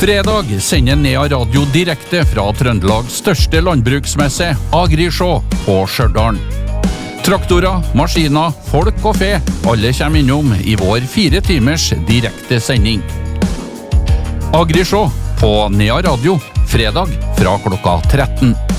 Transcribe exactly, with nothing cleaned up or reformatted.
Fredag sender Nea Radio direkte fra Trøndelags største landbruksmesse, Agrisjå på Stjørdal. Traktorer, maskiner, folk og fe, alle kommer innom i vår fire timers direkte sending. Agrisjå på Nea Radio, fredag fra klokka tretten.